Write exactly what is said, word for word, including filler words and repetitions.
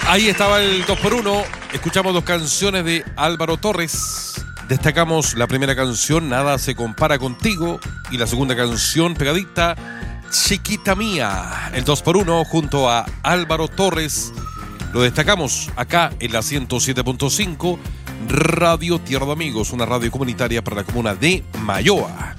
Ahí estaba el dos por uno. Escuchamos dos canciones de Álvaro Torres. Destacamos la primera canción, Nada se compara contigo. Y la segunda canción, pegadita, Chiquita Mía. El dos por uno junto a Álvaro Torres. Lo destacamos acá en la ciento siete punto cinco, Radio Tierra de Amigos, una radio comunitaria para la comuna de Mayoa.